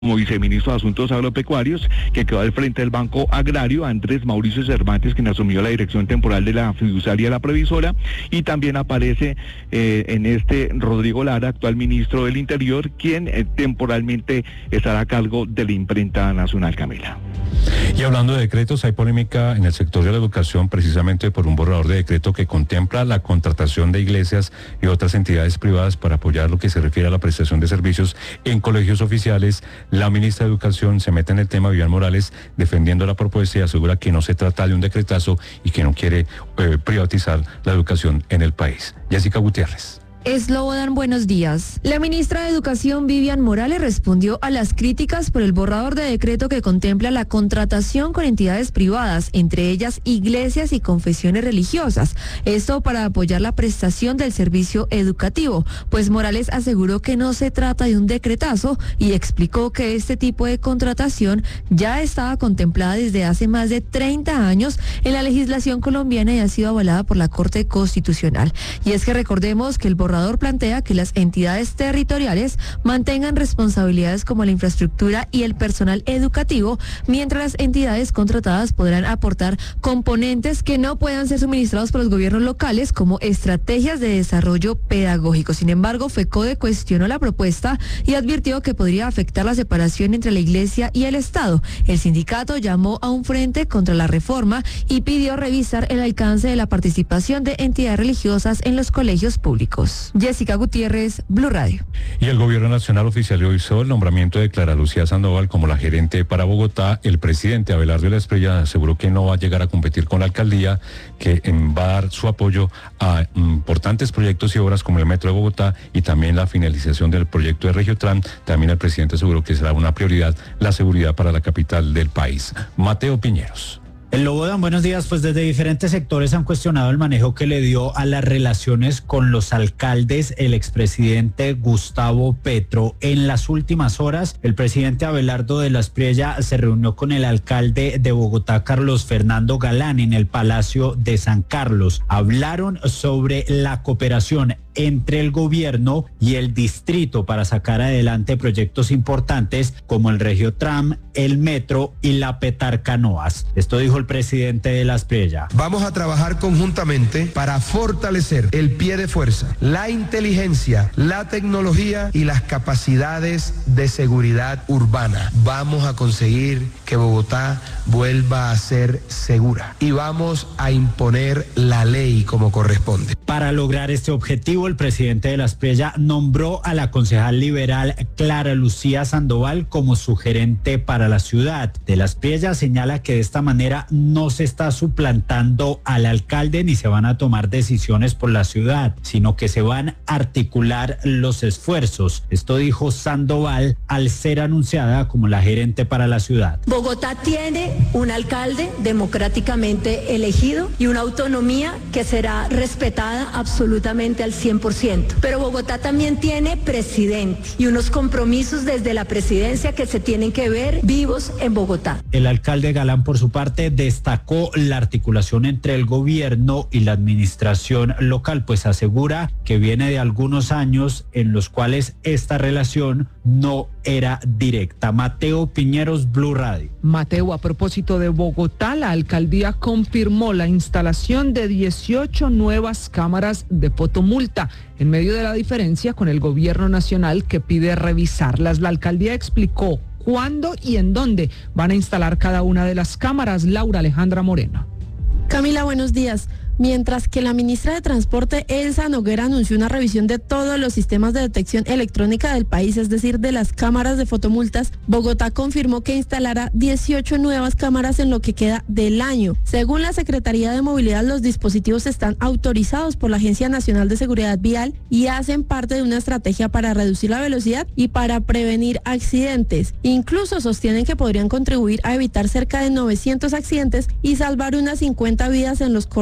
como viceministro de Asuntos Agropecuarios, que quedó al frente del Banco Agrario, Andrés Mauricio Cervantes, quien asumió la dirección temporal de la fiduciaria La Previsora, y también aparece en este Rodrigo Lara, actual ministro del Interior, quien temporalmente estará a cargo de la Imprenta Nacional. Camila. Y hablando de decretos, hay polémica en el sector de la educación precisamente por un borrador de decreto que contempla la contratación de iglesias y otras entidades privadas para apoyar lo que se refiere a la prestación de servicios en colegios oficiales. La ministra de Educación se mete en el tema, Vivian Morales, defendiendo la propuesta y asegura que no se trata de un decretazo y que no quiere privatizar la educación en el país. Jessica Gutiérrez. Slobodan, buenos días. La ministra de Educación, Vivian Morales, respondió a las críticas por el borrador de decreto que contempla la contratación con entidades privadas, entre ellas iglesias y confesiones religiosas. Esto para apoyar la prestación del servicio educativo, pues Morales aseguró que no se trata de un decretazo y explicó que este tipo de contratación ya estaba contemplada desde hace más de 30 años en la legislación colombiana y ha sido avalada por la Corte Constitucional. Y es que recordemos que el borrador plantea que las entidades territoriales mantengan responsabilidades como la infraestructura y el personal educativo, mientras las entidades contratadas podrán aportar componentes que no puedan ser suministrados por los gobiernos locales, como estrategias de desarrollo pedagógico. Sin embargo, FECODE cuestionó la propuesta y advirtió que podría afectar la separación entre la Iglesia y el Estado. El sindicato llamó a un frente contra la reforma y pidió revisar el alcance de la participación de entidades religiosas en los colegios públicos. Jessica Gutiérrez, Blue Radio. Y el gobierno nacional oficializó el nombramiento de Clara Lucía Sandoval como la gerente para Bogotá. El presidente Abelardo de la Espriella aseguró que no va a llegar a competir con la alcaldía, que va a dar su apoyo a importantes proyectos y obras como el Metro de Bogotá y también la finalización del proyecto de Regiotran. También el presidente aseguró que será una prioridad la seguridad para la capital del país. Mateo Piñeros. Slobodan, buenos días. Pues desde diferentes sectores han cuestionado el manejo que le dio a las relaciones con los alcaldes el expresidente Gustavo Petro. En las últimas horas, el presidente Abelardo de la Espriella se reunió con el alcalde de Bogotá, Carlos Fernando Galán, en el Palacio de San Carlos. Hablaron sobre la cooperación entre el gobierno y el distrito para sacar adelante proyectos importantes como el Regiotram, el Metro y la Petarcanoas. Esto dijo el presidente de la Espriella. Vamos a trabajar conjuntamente para fortalecer el pie de fuerza, la inteligencia, la tecnología y las capacidades de seguridad urbana. Vamos a conseguir que Bogotá vuelva a ser segura y vamos a imponer la ley como corresponde. Para lograr este objetivo, el presidente de la Espriella nombró a la concejal liberal Clara Lucía Sandoval como su gerente para la ciudad. De la Espriella señala que de esta manera no se está suplantando al alcalde ni se van a tomar decisiones por la ciudad, sino que se van a articular los esfuerzos. Esto dijo Sandoval al ser anunciada como la gerente para la ciudad. Bogotá tiene un alcalde democráticamente elegido y una autonomía que será respetada absolutamente al 100%. Pero Bogotá también tiene presidente y unos compromisos desde la presidencia que se tienen que ver vivos en Bogotá. El alcalde Galán, por su parte, destacó la articulación entre el gobierno y la administración local, pues asegura que viene de algunos años en los cuales esta relación no era directa. Mateo Piñeros, Blue Radio. Mateo, a propósito de Bogotá, la alcaldía confirmó la instalación de 18 nuevas cámaras de fotomulta en medio de la diferencia con el gobierno nacional que pide revisarlas. La alcaldía explicó cuándo y en dónde van a instalar cada una de las cámaras. Laura Alejandra Moreno. Camila, buenos días. Mientras que la ministra de Transporte, Elsa Noguera, anunció una revisión de todos los sistemas de detección electrónica del país, es decir, de las cámaras de fotomultas, Bogotá confirmó que instalará 18 nuevas cámaras en lo que queda del año. Según la Secretaría de Movilidad, los dispositivos están autorizados por la Agencia Nacional de Seguridad Vial y hacen parte de una estrategia para reducir la velocidad y para prevenir accidentes. Incluso sostienen que podrían contribuir a evitar cerca de 900 accidentes y salvar unas 50 vidas en los corredores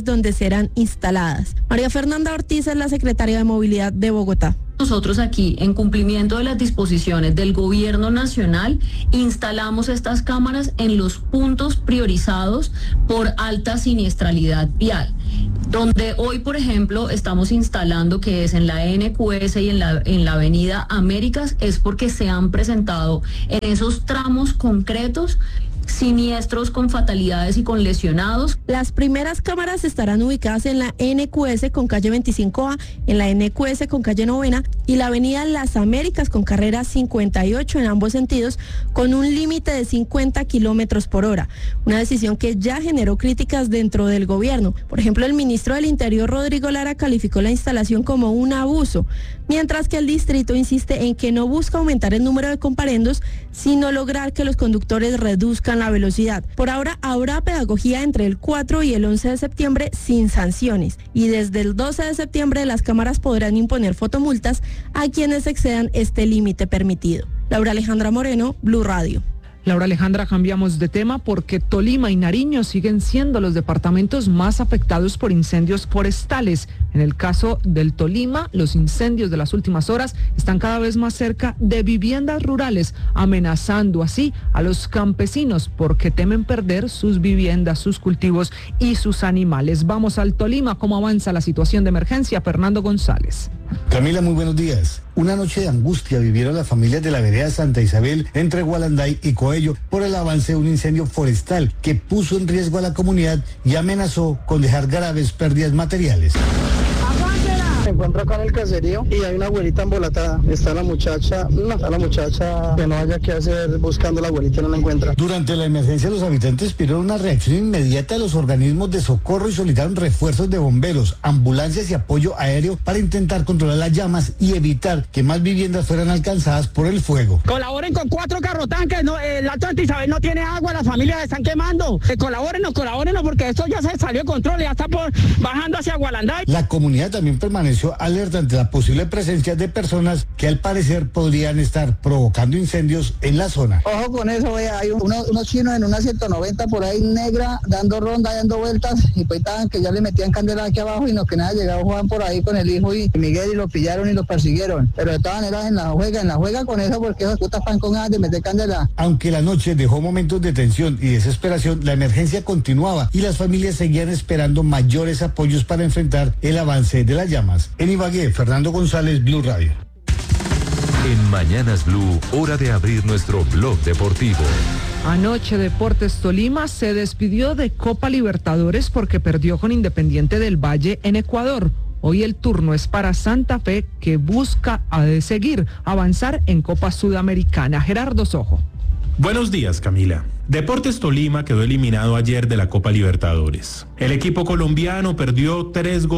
donde serán instaladas. María Fernanda Ortiz es la secretaria de Movilidad de Bogotá. Nosotros aquí, en cumplimiento de las disposiciones del gobierno nacional, instalamos estas cámaras en los puntos priorizados por alta siniestralidad vial. Donde hoy, por ejemplo, estamos instalando, que es en la NQS y en la avenida Américas, es porque se han presentado en esos tramos concretos siniestros con fatalidades y con lesionados. Las primeras cámaras estarán ubicadas en la NQS con calle 25A, en la NQS con calle 9 y la avenida Las Américas con carrera 58 en ambos sentidos, con un límite de 50 kilómetros por hora. Una decisión que ya generó críticas dentro del gobierno. Por ejemplo, el ministro del Interior, Rodrigo Lara, calificó la instalación como un abuso, mientras que el distrito insiste en que no busca aumentar el número de comparendos, sino lograr que los conductores reduzcan la velocidad. Por ahora habrá pedagogía entre el 4 y el 11 de septiembre sin sanciones, y desde el 12 de septiembre las cámaras podrán imponer fotomultas a quienes excedan este límite permitido. Laura Alejandra Moreno, Blue Radio. Laura Alejandra, cambiamos de tema porque Tolima y Nariño siguen siendo los departamentos más afectados por incendios forestales. En el caso del Tolima, los incendios de las últimas horas están cada vez más cerca de viviendas rurales, amenazando así a los campesinos porque temen perder sus viviendas, sus cultivos y sus animales. Vamos al Tolima, ¿cómo avanza la situación de emergencia? Fernando González. Camila, muy buenos días. Una noche de angustia vivieron las familias de la vereda Santa Isabel entre Gualanday y Coello por el avance de un incendio forestal que puso en riesgo a la comunidad y amenazó con dejar graves pérdidas materiales. Se encuentra acá en el caserío y hay una abuelita embolatada. Está la muchacha que no haya que hacer buscando a la abuelita y no la encuentra. Durante la emergencia los habitantes pidieron una reacción inmediata de los organismos de socorro y solicitaron refuerzos de bomberos, ambulancias y apoyo aéreo para intentar controlar las llamas y evitar que más viviendas fueran alcanzadas por el fuego. Colaboren con 4 carrotanques, la Santa Isabel no tiene agua, las familias están quemando. Colabórenos porque esto ya se salió de control, ya está bajando hacia Gualanday. La comunidad también permaneció alerta ante la posible presencia de personas que al parecer podrían estar provocando incendios en la zona. Ojo con eso, hay unos chinos en una 190 por ahí negra, dando ronda, dando vueltas, y pues estaban que ya le metían candela aquí abajo y no que nada, llegaba Juan por ahí con el hijo y Miguel y lo pillaron y lo persiguieron. Pero de todas maneras en la juega con eso porque esos putas pan con ganas de meter candela. Aunque la noche dejó momentos de tensión y desesperación, la emergencia continuaba y las familias seguían esperando mayores apoyos para enfrentar el avance de las llamas. En Ibagué, Fernando González, Blue Radio. En Mañanas Blue, hora de abrir nuestro blog deportivo. Anoche Deportes Tolima se despidió de Copa Libertadores porque perdió con Independiente del Valle en Ecuador. Hoy el turno es para Santa Fe, que busca seguir avanzar en Copa Sudamericana. Gerardo Sojo. Buenos días, Camila. Deportes Tolima quedó eliminado ayer de la Copa Libertadores. El equipo colombiano perdió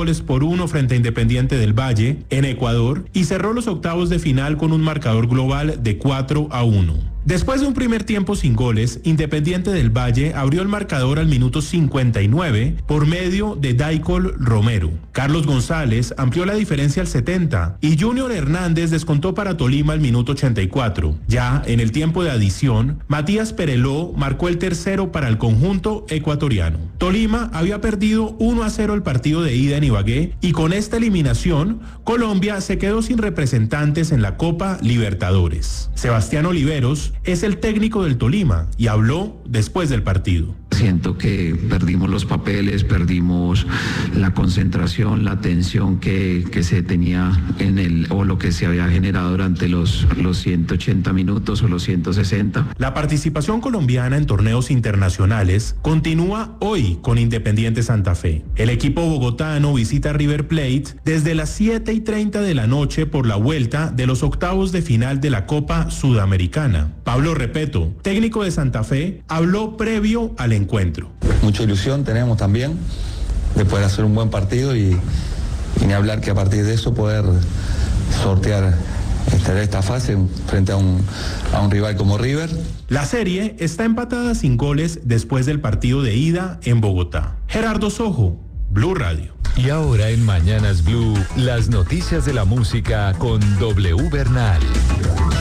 3-1 frente a Independiente del Valle en Ecuador y cerró los octavos de final con un marcador global de 4-1. Después de un primer tiempo sin goles, Independiente del Valle abrió el marcador al minuto 59 por medio de Daicol Romero. Carlos González amplió la diferencia al 70 y Junior Hernández descontó para Tolima al minuto 84. Ya en el tiempo de adición, Matías Pereló marcó el tercero para el conjunto ecuatoriano. Tolima había perdido 1-0 el partido de ida en Ibagué y con esta eliminación, Colombia se quedó sin representantes en la Copa Libertadores. Sebastián Oliveros es el técnico del Tolima y habló después del partido. Siento que perdimos los papeles, perdimos la concentración, la tensión que se tenía o lo que se había generado durante los 180 minutos o los 160. La participación colombiana en torneos internacionales continúa hoy con Independiente Santa Fe. El equipo bogotano visita River Plate desde las 7:30 de la noche por la vuelta de los octavos de final de la Copa Sudamericana. Pablo Repeto, técnico de Santa Fe, habló previo al encuentro. Mucha ilusión tenemos también de poder hacer un buen partido y ni hablar que a partir de eso poder sortear esta fase frente a un rival como River. La serie está empatada sin goles después del partido de ida en Bogotá. Gerardo Sojo, Blue Radio. Y ahora en Mañanas Blue, las noticias de la música con W Bernal.